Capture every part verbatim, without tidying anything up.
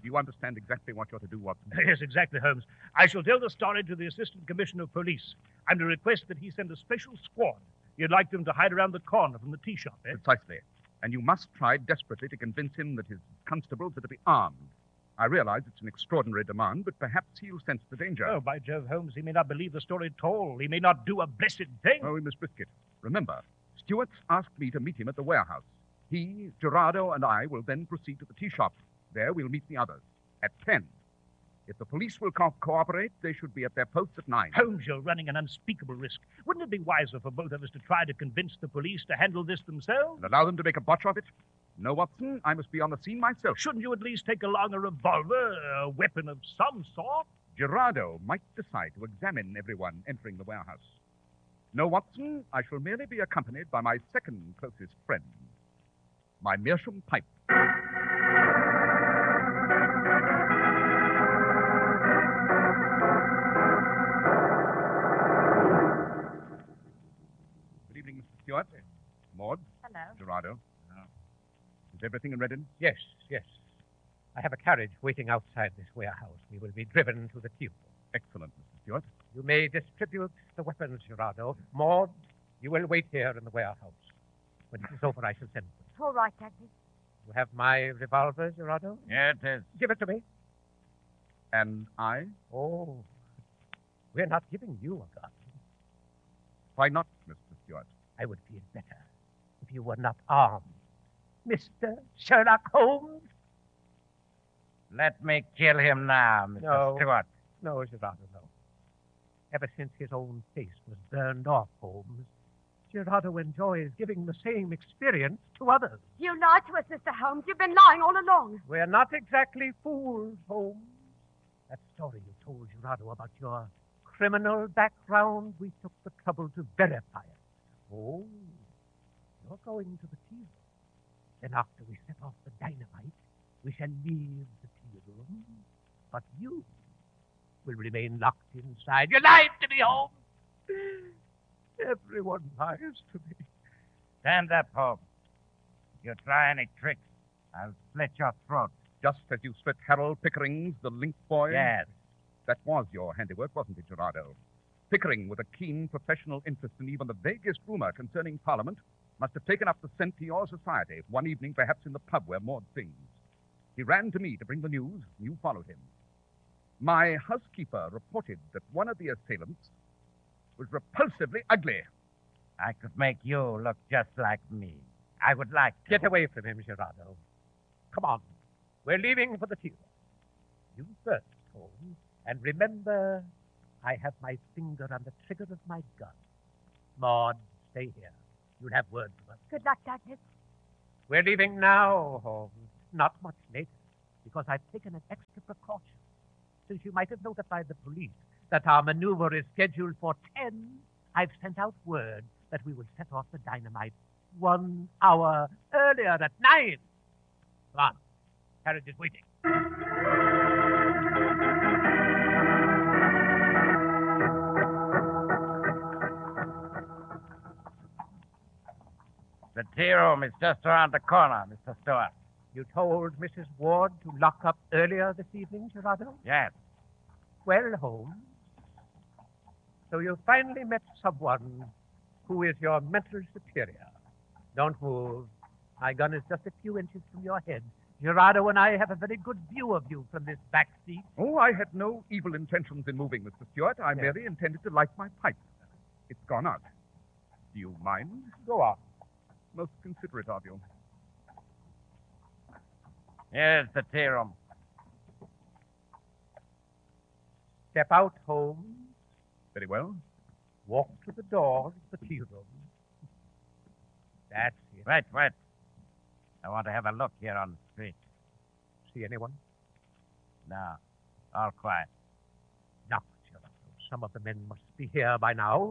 You understand exactly what you're to do, Watson. Yes, exactly, Holmes. I shall tell the story to the Assistant Commissioner of Police. I'm to request that he send a special squad. You'd like them to hide around the corner from the tea shop, eh? Precisely. And you must try desperately to convince him that his constables are to be armed. I realize it's an extraordinary demand, but perhaps he'll sense the danger. Oh, by Jove, Holmes, he may not believe the story at all. He may not do a blessed thing. Oh, Miss Brisket, remember, Stewart's asked me to meet him at the warehouse. He, Gerardo, and I will then proceed to the tea shop. There we'll meet the others at ten. If the police will co- cooperate, they should be at their posts at nine. Holmes, you're running an unspeakable risk. Wouldn't it be wiser for both of us to try to convince the police to handle this themselves? And allow them to make a botch of it? No, Watson, I must be on the scene myself. Shouldn't you at least take along a revolver, a weapon of some sort? Gerardo might decide to examine everyone entering the warehouse. No, Watson, I shall merely be accompanied by my second closest friend, my meerschaum pipe. Good evening, Mister Stewart. Maud. Hello. Gerardo. Is everything in readiness? Yes, yes. I have a carriage waiting outside this warehouse. We will be driven to the tube. Excellent, Mister Stewart. You may distribute the weapons, Gerardo. Maud, you will wait here in the warehouse. When it is over, I shall send for you. All right, Dudley. You have my revolver, Gerardo? Yeah, it is. Give it to me. And I? Oh, we're not giving you a gun. Why not, Mister Stewart? I would feel better if you were not armed. Mister Sherlock Holmes? Let me kill him now, Mister No. Stewart. No, Gerardo, no. Ever since his own face was burned off, Holmes, Gerardo enjoys giving the same experience to others. You lied to us, Mister Holmes. You've been lying all along. We're not exactly fools, Holmes. That story you told Gerardo about your criminal background, we took the trouble to verify it. Oh, you're going to the tea room. Then after we set off the dynamite, we shall leave the tea room. But you will remain locked inside. You lied to me, Holmes. Everyone lies to me. Stand up, Holmes. If you try any tricks, I'll slit your throat. Just as you slit Harold Pickering's, the link boy? Yes. That was your handiwork, wasn't it, Gerardo? Pickering, with a keen professional interest in even the vaguest rumor concerning Parliament, must have taken up the scent to your society, one evening perhaps in the pub where Maud sings. He ran to me to bring the news, and you followed him. My housekeeper reported that one of the assailants was repulsively ugly. I could make you look just like me. I would like to. Get away from him, Gerardo. Come on. We're leaving for the tea room. You first, Holmes. And remember, I have my finger on the trigger of my gun. Maud, stay here. You'll have words with us. Good luck, Douglas. We're leaving now, Holmes. Not much later, because I've taken an extra precaution. Since you might have notified the police that our maneuver is scheduled for ten, I've sent out word that we will set off the dynamite one hour earlier at nine. Come on. Carriage is waiting. The tea room is just around the corner, Mister Stewart. You told Missus Ward to lock up earlier this evening, Gerardo? Yes. Well, Holmes, so you finally met someone who is your mental superior. Don't move. My gun is just a few inches from your head. Gerardo and I have a very good view of you from this back seat. Oh, I had no evil intentions in moving, Mister Stewart. I Yes. merely intended to light my pipe. It's gone out. Do you mind? Go on. Most considerate of you. Here's the tea room. Step out, Holmes. Very well. Walk to the door of the tea room. That's it. Wait, wait. I want to have a look here on the street. See anyone? No. All quiet. Now, Gerardo, some of the men must be here by now.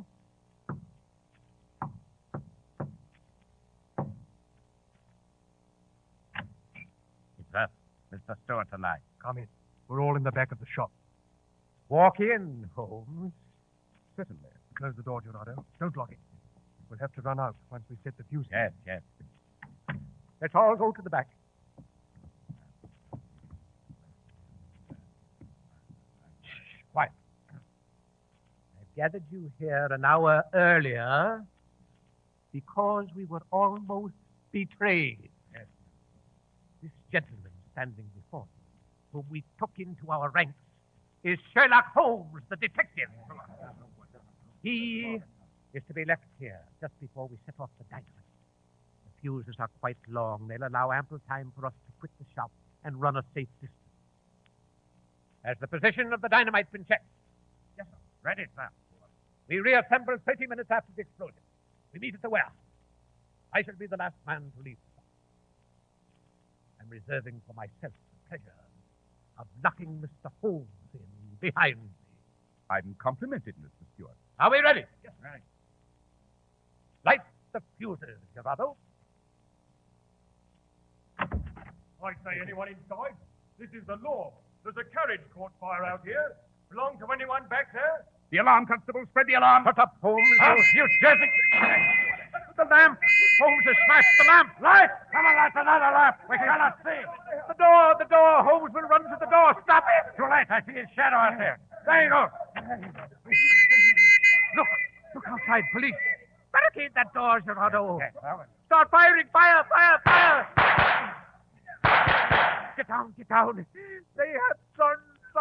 It's us, Mister Stewart and I. Come in. We're all in the back of the shop. Walk in, Holmes. Certainly. Close the door, Gerardo. Don't lock it. We'll have to run out once we set the fuse. Yes, yes. Let's all go to the back. gathered you here an hour earlier because we were almost betrayed. Yes. This gentleman standing before you, whom we took into our ranks, is Sherlock Holmes, the detective. He is to be left here just before we set off the dynamite. The fuses are quite long. They'll allow ample time for us to quit the shop and run a safe distance. Has the position of the dynamite been checked? Yes, sir. Ready, sir. We reassemble thirty minutes after the explosion. We meet at the warehouse. I shall be the last man to leave the shop. I'm reserving for myself the pleasure of knocking Mister Holmes in behind me. I'm complimented, Mister Stewart. Are we ready? Yes, ready. Light the fuses, Gerardo. I say anyone inside? This is the law. There's a carriage caught fire out here. Belong to anyone back there? The alarm, Constable. Spread the alarm. Shut up, Holmes. Oh, you Jersey. The lamp. Holmes has smashed the lamp. Light! Come on, light another lamp. We cannot see. The door, the door. Holmes will run to the door. Stop it. Too late. I see his shadow out there. There you go. Look. Look outside. Police. Barricade that door, Gerardo. Yes, well, Start firing. Fire, fire, fire. Get down, get down. They have turned